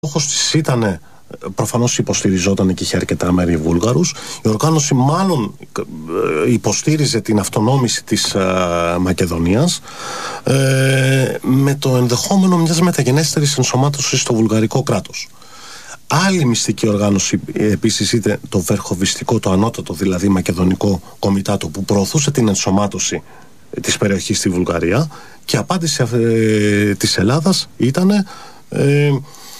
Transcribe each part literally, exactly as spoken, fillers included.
στόχος της ήταν, προφανώς υποστηριζόταν και είχε αρκετά μέρη Βούλγαρους. Η οργάνωση μάλλον υποστήριζε την αυτονόμηση της uh, Μακεδονίας ε, με το ενδεχόμενο μιας μεταγενέστερης ενσωμάτωσης στο βουλγαρικό κράτος. Άλλη μυστική οργάνωση επίσης ήταν το Βερχοβιστικό, το ανώτατο δηλαδή Μακεδονικό Κομιτάτο, που προωθούσε την ενσωμάτωση της περιοχής στη Βουλγαρία, και απάντηση ε, της Ελλάδας ήταν ε,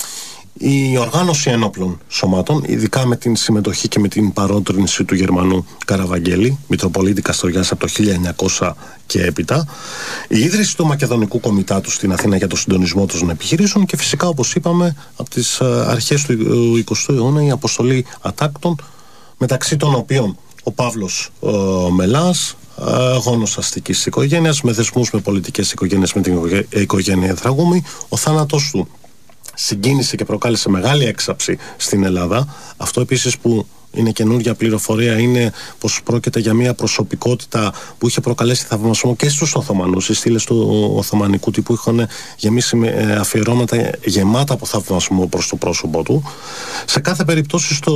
η οργάνωση ένοπλων σωμάτων, ειδικά με την συμμετοχή και με την παρότρινση του Γερμανού Καραβαγγέλη, Μητροπολίτη Καστοριάς, από το χίλια εννιακόσια και έπειτα, η ίδρυση του Μακεδονικού Κομιτάτου στην Αθήνα για το συντονισμό των επιχειρήσεων, και φυσικά, όπως είπαμε, από τις αρχές του εικοστού αιώνα η αποστολή ατάκτων, μεταξύ των οποίων ο Παύλος ο Μελάς, γόνος αστικής οικογένειας, με δεσμούς με πολιτικές οικογένειες, με την οικογένεια Δραγούμη. Ο θάνατος του συγκίνησε και προκάλεσε μεγάλη έξαψη στην Ελλάδα. Αυτό επίσης που είναι καινούργια πληροφορία είναι πως πρόκειται για μια προσωπικότητα που είχε προκαλέσει θαυμασμό και στους Οθωμανούς. Οι στήλες του Οθωμανικού τύπου είχαν γεμίσει με αφιερώματα γεμάτα από θαυμασμό προς το πρόσωπό του. Σε κάθε περίπτωση στο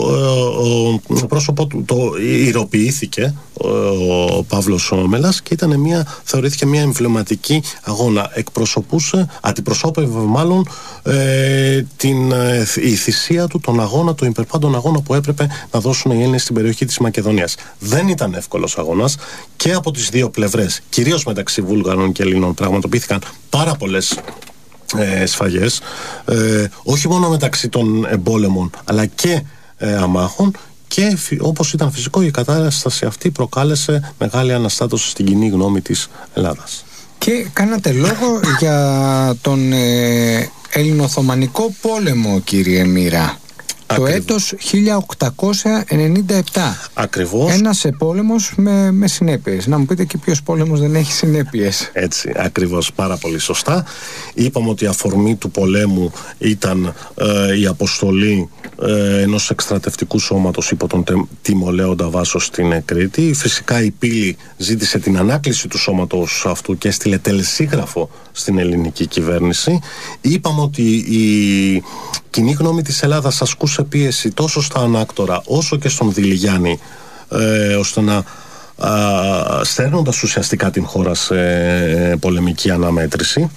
ε, ε, πρόσωπό του το ηρωποιήθηκε ε, ο Παύλος ο Μελάς, και ήταν μια, θεωρήθηκε μια εμβληματική αγώνα. Εκπροσωπούσε, αντιπροσώπευε μάλλον ε, την, ε, η θυσία του, τον αγώνα, τον υπερπάντων αγώνα που έπρεπε να δώσουν οι Έλληνες στην περιοχή της Μακεδονίας. Δεν ήταν εύκολος αγώνας και από τις δύο πλευρές, κυρίως μεταξύ Βούλγαρων και Ελλήνων, πραγματοποιήθηκαν πάρα πολλές ε, σφαγές, ε, όχι μόνο μεταξύ των εμπόλεμων αλλά και ε, αμάχων, και όπως ήταν φυσικό, η κατάσταση αυτή προκάλεσε μεγάλη αναστάτωση στην κοινή γνώμη της Ελλάδας. Και κάνατε λόγο για τον ε, Ελληνοοθωμανικό πόλεμο, κύριε Μοίρα. Το Ακριβώς. έτος χίλια οκτακόσια ενενήντα επτά. Ακριβώς. Ένας πόλεμος με, με συνέπειες. Να μου πείτε και ποιος πόλεμος δεν έχει συνέπειες. Έτσι, ακριβώς, πάρα πολύ σωστά. Είπαμε ότι η αφορμή του πολέμου ήταν ε, η αποστολή ε, ενός εκστρατευτικού σώματος υπό τον Τιμολέοντα Βάσο στην Κρήτη. Φυσικά η Πύλη ζήτησε την ανάκληση του σώματος αυτού και έστειλε τελεσίγραφο στην ελληνική κυβέρνηση. Είπαμε ότι η κοινή γνώμη της Ελλάδας ασκούσε πίεση τόσο στα ανάκτορα όσο και στον Δηλιγιάννη, ε, ώστε να α, στέλνοντας ουσιαστικά την χώρα σε πολεμική αναμέτρηση.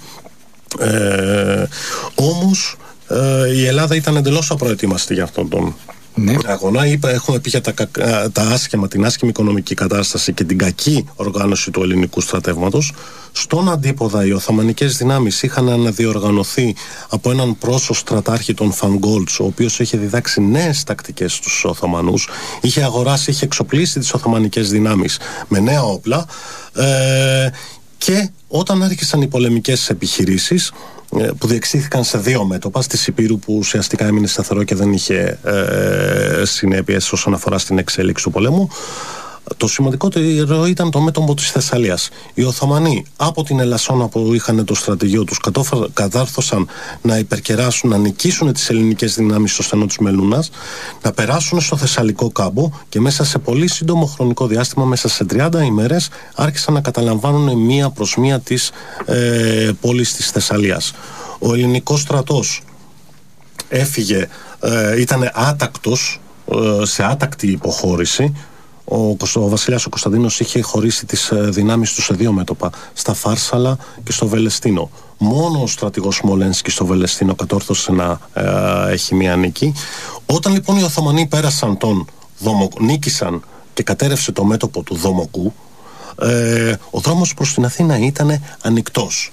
Ε, όμως ε, η Ελλάδα ήταν εντελώς απροετοίμαστη για αυτόν τον ναι. αγώνα. Είπα, έχουμε πει για τα, τα άσχημα, την άσχημη οικονομική κατάσταση και την κακή οργάνωση του ελληνικού στρατεύματος. Στον αντίποδα, οι Οθωμανικές δυνάμεις είχαν αναδιοργανωθεί από έναν πρόσω στρατάρχη, τον Φανγκόλτς, ο οποίος είχε διδάξει νέες τακτικές στους Οθωμανούς, είχε αγοράσει, είχε εξοπλίσει τις Οθωμανικές δυνάμεις με νέα όπλα, ε, και όταν άρχισαν οι πολεμικές επιχειρήσεις που διεξήχθηκαν σε δύο μέτωπα, στη Σιπήρου που ουσιαστικά έμεινε σταθερό και δεν είχε ε, συνέπειες όσον αφορά στην εξέλιξη του πολέμου, το σημαντικότερο ήταν το μέτωπο της Θεσσαλίας. Οι Οθωμανοί από την Ελασσόνα που είχαν το στρατηγείο τους κατάρθωσαν να υπερκεράσουν, να νικήσουν τις ελληνικές δυνάμεις στο στενό της Μελούνας, να περάσουν στο Θεσσαλικό κάμπο, και μέσα σε πολύ σύντομο χρονικό διάστημα, μέσα σε τριάντα ημέρες, άρχισαν να καταλαμβάνουν μία προς μία της ε, πόλης της Θεσσαλίας. Ο ελληνικός στρατός έφυγε, ε, ήταν άτακτος, ε, σε άτακτη υποχώρηση. Ο, ο βασιλιάς ο Κωνσταντίνος είχε χωρίσει τις δυνάμεις του σε δύο μέτωπα, στα Φάρσαλα και στο Βελεστίνο. Μόνο ο στρατηγός Σμολένσκι στο Βελεστίνο κατόρθωσε να ε, έχει μία νίκη. Όταν λοιπόν οι Οθωμανοί πέρασαν τον Δομοκ, νίκησαν και κατέρευσε το μέτωπο του Δομοκού, ε, ο δρόμος προς την Αθήνα ήταν ανοιχτός.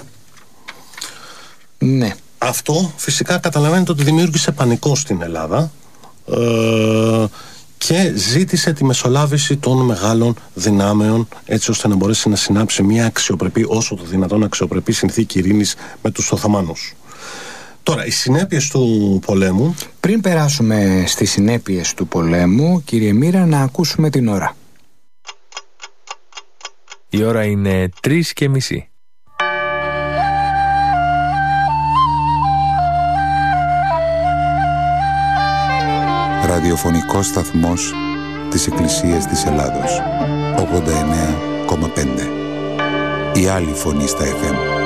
Ναι. Αυτό φυσικά καταλαβαίνετε ότι δημιούργησε πανικό στην Ελλάδα, ε, και ζήτησε τη μεσολάβηση των μεγάλων δυνάμεων, έτσι ώστε να μπορέσει να συνάψει μια αξιοπρεπή, όσο το δυνατόν αξιοπρεπή, συνθήκη ειρήνης με τους Οθωμανούς. Τώρα, οι συνέπειες του πολέμου. Πριν περάσουμε στις συνέπειες του πολέμου, κύριε Μοίρα, να ακούσουμε την ώρα. Η ώρα είναι τρεις και μισή. Ραδιοφωνικός σταθμός της Εκκλησίας της Ελλάδος, ογδόντα εννέα κόμμα πέντε. Η άλλη φωνή στα εφ εμ.